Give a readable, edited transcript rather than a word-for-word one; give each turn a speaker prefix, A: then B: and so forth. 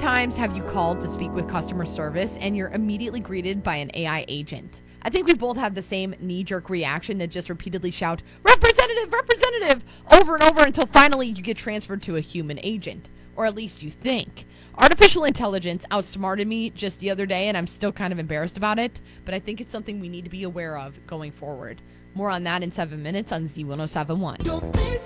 A: times have you called to speak with customer service and you're immediately greeted by an AI agent? I think we both have the same knee-jerk reaction to just repeatedly shout, "Representative, representative," over and over until finally you get transferred to a human agent. Or at least you think. Artificial intelligence outsmarted me just the other day, and I'm still kind of embarrassed about it, but I think it's something we need to be aware of going forward. More on that in 7 minutes on Z1071.